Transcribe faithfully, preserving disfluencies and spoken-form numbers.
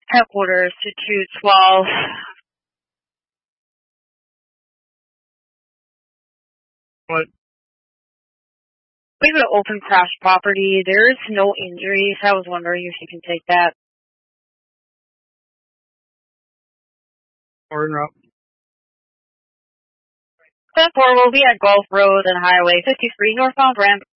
Headquarters to two twelve. What? We have an open crash property. There's no injuries. I was wondering if you can take that. Order up. ten four will be at Gulf Road and Highway fifty-three northbound ramp.